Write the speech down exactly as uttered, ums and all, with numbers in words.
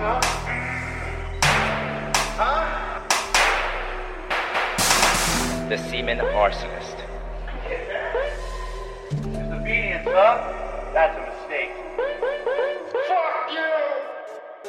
Huh? Huh? The Seaman Arsonist. Disobedience, huh? That's a mistake.